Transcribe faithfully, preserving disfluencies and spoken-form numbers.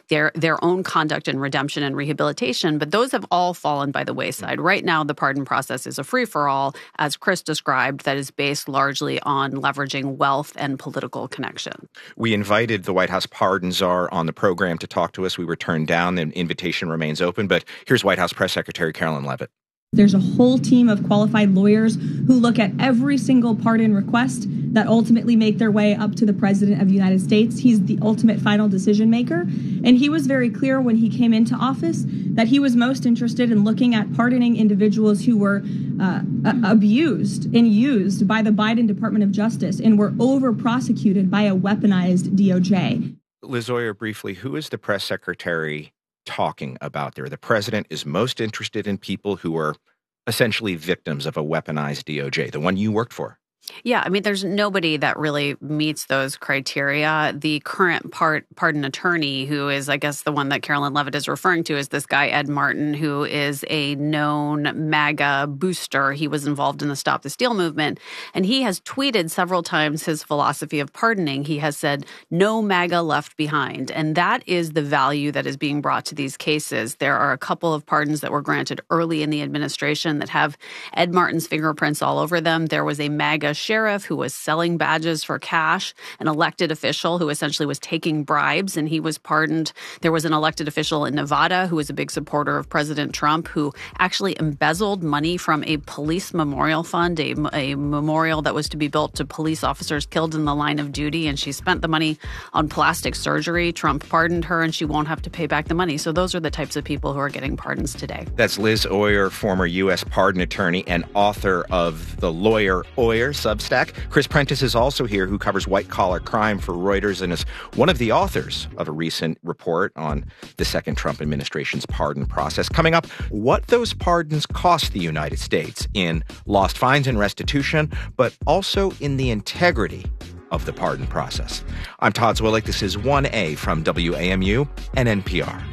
their their own conduct and redemption and rehabilitation. But those have all fallen by the wayside. Right now, the pardon process is a free-for-all, as Chris described, that is based largely on leveraging wealth and political connection. We invited the White House pardon czar on the program to talk to us. We were turned down. The invitation remains open. But here's White House Press Secretary Carolyn Leavitt. There's a whole team of qualified lawyers who look at every single pardon request that ultimately make their way up to the President of the United States. He's the ultimate final decision maker. And he was very clear when he came into office that he was most interested in looking at pardoning individuals who were uh, abused and used by the Biden Department of Justice and were over-prosecuted by a weaponized D O J. Liz Oyer, briefly, who is the press secretary talking about there? The president is most interested in people who are essentially victims of a weaponized D O J, the one you worked for. Yeah, I mean, there's nobody that really meets those criteria. The current part, pardon attorney, who is, I guess, the one that Carolyn Leavitt is referring to, is this guy, Ed Martin, who is a known MAGA booster. He was involved in the Stop the Steal movement, and he has tweeted several times his philosophy of pardoning. He has said, no MAGA left behind, and that is the value that is being brought to these cases. There are a couple of pardons that were granted early in the administration that have Ed Martin's fingerprints all over them. There was a MAGA sheriff who was selling badges for cash, an elected official who essentially was taking bribes, and he was pardoned. There was an elected official in Nevada who was a big supporter of President Trump, who actually embezzled money from a police memorial fund, a, a memorial that was to be built to police officers killed in the line of duty, and she spent the money on plastic surgery. Trump pardoned her, and she won't have to pay back the money. So those are the types of people who are getting pardons today. That's Liz Oyer, former U S pardon attorney and author of the Lawyer Oyer Substack. Chris Prentice is also here, who covers white-collar crime for Reuters and is one of the authors of a recent report on the second Trump administration's pardon process. Coming up, what those pardons cost the United States in lost fines and restitution, but also in the integrity of the pardon process. I'm Todd Zwillich. This is one A from W A M U and N P R.